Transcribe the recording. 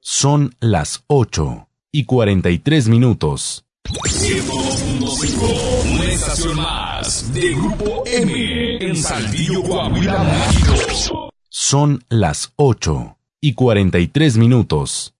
Son las 8:43. 102.5, una estación más de Grupo M en Saltillo, Coahuila, México. Son las 8:43.